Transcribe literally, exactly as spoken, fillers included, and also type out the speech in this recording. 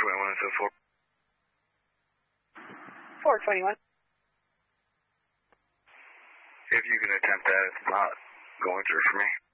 twenty-one and so four. four twenty-one. If you can attempt that, it's not going through for me.